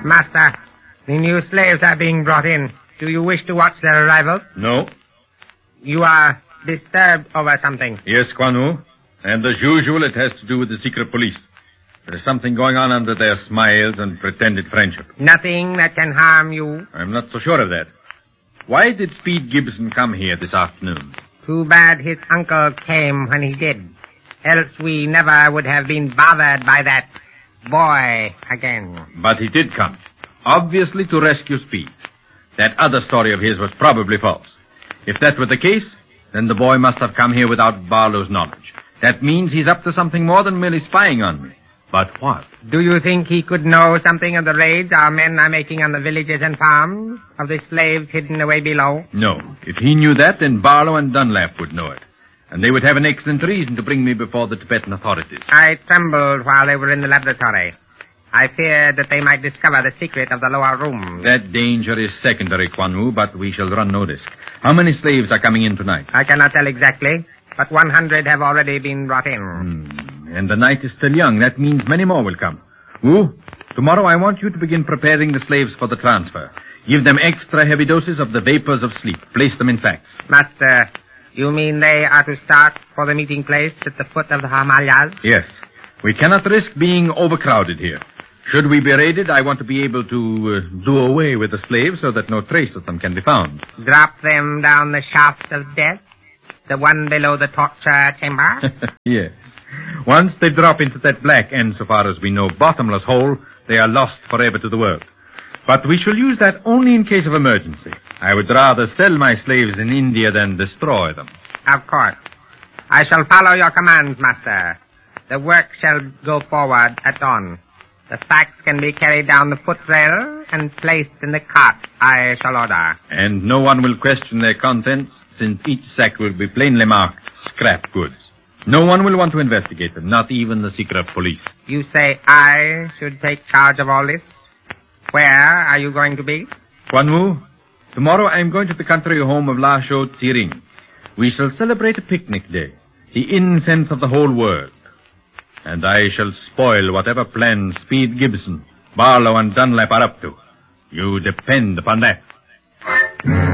Master, the new slaves are being brought in. Do you wish to watch their arrival? No. You are disturbed over something. Yes, Quan Wu. And as usual, it has to do with the secret police. There is something going on under their smiles and pretended friendship. Nothing that can harm you? I'm not so sure of that. Why did Speed Gibson come here this afternoon? Too bad his uncle came when he did. Else we never would have been bothered by that boy again. But he did come. Obviously to rescue Speed. That other story of his was probably false. If that were the case, then the boy must have come here without Barlow's knowledge. That means he's up to something more than merely spying on me. But what? Do you think he could know something of the raids our men are making on the villages and farms? Of the slaves hidden away below? No. If he knew that, then Barlow and Dunlap would know it. And they would have an excellent reason to bring me before the Tibetan authorities. I trembled while they were in the laboratory. I feared that they might discover the secret of the lower room. That danger is secondary, Quan Wu, but we shall run no risk. How many slaves are coming in tonight? I cannot tell exactly, but 100 have already been brought in. And the night is still young. That means many more will come. Wu, tomorrow I want you to begin preparing the slaves for the transfer. Give them extra heavy doses of the vapors of sleep. Place them in sacks. Master, you mean they are to start for the meeting place at the foot of the Himalayas? Yes. We cannot risk being overcrowded here. Should we be raided, I want to be able to do away with the slaves so that no trace of them can be found. Drop them down the shaft of death? The one below the torture chamber? Yes. Once they drop into that black and, so far as we know, bottomless hole, they are lost forever to the world. But we shall use that only in case of emergency. I would rather sell my slaves in India than destroy them. Of course. I shall follow your commands, Master. The work shall go forward at dawn. The sacks can be carried down the footrail and placed in the cart I shall order. And no one will question their contents, since each sack will be plainly marked scrap goods. No one will want to investigate them, not even the secret police. You say I should take charge of all this? Where are you going to be? Quan Wu, tomorrow I am going to the country home of La Chaux Tsiring. We shall celebrate a picnic day, the incense of the whole world. And I shall spoil whatever plans Speed Gibson, Barlow, and Dunlap are up to. You depend upon that.